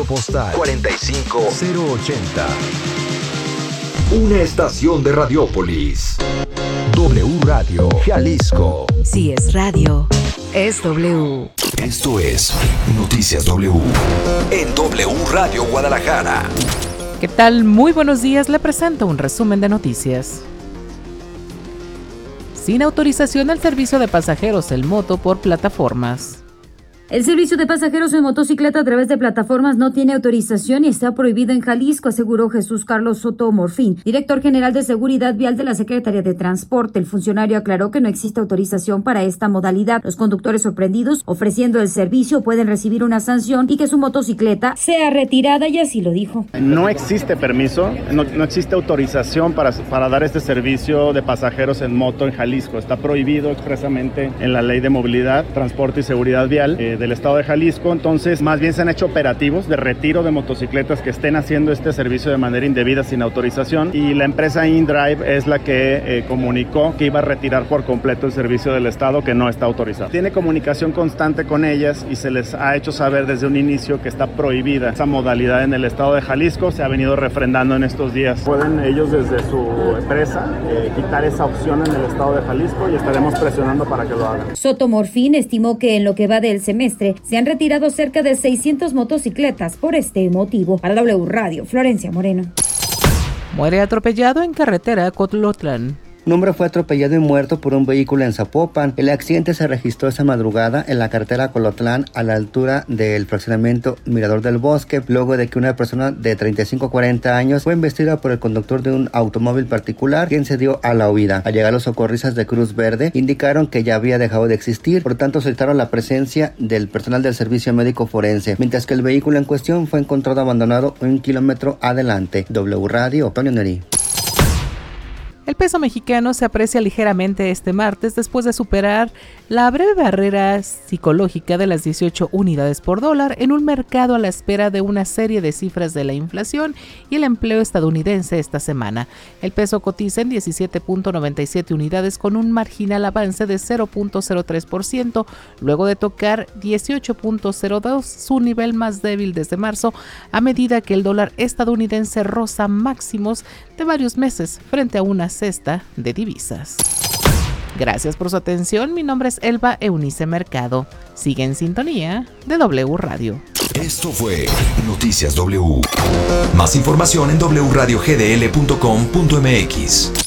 Postal 45080. Una estación de Radiópolis. W Radio Jalisco. Si es radio, es W. Esto es Noticias W. En W Radio Guadalajara. ¿Qué tal? Muy buenos días. Le presento un resumen de noticias. Sin autorización al servicio de pasajeros en moto por plataformas. El servicio de pasajeros en motocicleta a través de plataformas no tiene autorización y está prohibido en Jalisco, aseguró Jesús Carlos Soto Morfín, director general de Seguridad Vial de la Secretaría de Transporte. El funcionario aclaró que no existe autorización para esta modalidad. Los conductores sorprendidos ofreciendo el servicio pueden recibir una sanción y que su motocicleta sea retirada, y así lo dijo. No existe permiso, no existe autorización para dar este servicio de pasajeros en moto en Jalisco. Está prohibido expresamente en la Ley de Movilidad, Transporte y Seguridad Vial del Estado de Jalisco. Entonces, más bien se han hecho operativos de retiro de motocicletas que estén haciendo este servicio de manera indebida sin autorización, y la empresa InDrive es la que comunicó que iba a retirar por completo el servicio del Estado, que no está autorizado. Tiene comunicación constante con ellas y se les ha hecho saber desde un inicio que está prohibida esa modalidad en el Estado de Jalisco. Se ha venido refrendando en estos días. Pueden ellos desde su empresa quitar esa opción en el Estado de Jalisco y estaremos presionando para que lo hagan. Soto Morfín estimó que en lo que va del semestre se han retirado cerca de 600 motocicletas por este motivo. Para W Radio, Florencia Moreno. Muere atropellado en carretera Cotlotlán. Un hombre fue atropellado y muerto por un vehículo en Zapopan. El accidente se registró esa madrugada en la carretera Colotlán, a la altura del fraccionamiento Mirador del Bosque, luego de que una persona de 35 a 40 años fue embestida por el conductor de un automóvil particular, quien se dio a la huida. Al llegar los socorristas de Cruz Verde indicaron que ya había dejado de existir, por tanto solicitaron la presencia del personal del servicio médico forense, mientras que el vehículo en cuestión fue encontrado abandonado 1 kilómetro adelante. W Radio, Antonio Neri. El peso mexicano se aprecia ligeramente este martes después de superar la breve barrera psicológica de las 18 unidades por dólar en un mercado a la espera de una serie de cifras de la inflación y el empleo estadounidense esta semana. El peso cotiza en 17.97 unidades con un marginal avance de 0.03%, luego de tocar 18.02, su nivel más débil desde marzo, a medida que el dólar estadounidense roza máximos de varios meses frente a una cesta de divisas. Gracias por su atención. Mi nombre es Elba Eunice Mercado. Sigue en sintonía de W Radio. Esto fue Noticias W. Más información en wradiogdl.com.mx.